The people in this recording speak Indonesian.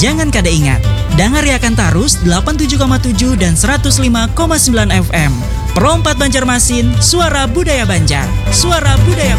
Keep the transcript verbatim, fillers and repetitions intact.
Jangan kada ingat, dengar Yakan Tarus delapan puluh tujuh koma tujuh dan seratus lima koma sembilan F M. Perompat Banjarmasin, suara budaya Banjar. Suara budaya